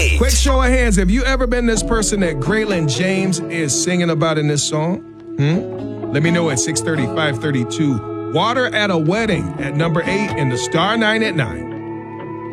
Quick show of hands. Have you ever been this person that Graylin James is singing about in this song? Let me know at 630-532. Water at a Wedding at number 8 in the Star 9 at 9.